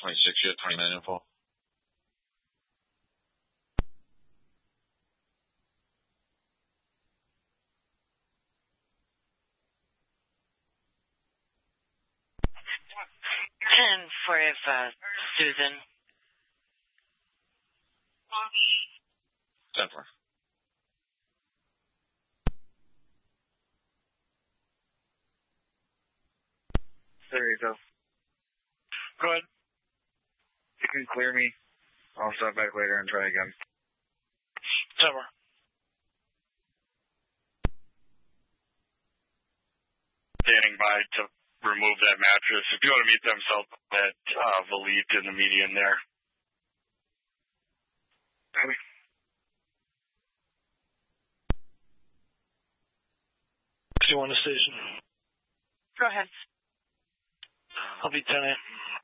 26 yet, 29 info. And for Susan. 10-4. There you go. Go ahead. You can clear me. I'll stop back later and try again. 10-4. Standing by to remove that mattress. If you want to meet them, south at Valit in the median there. Copy. 61 to station. Go ahead. I'll be 10 a.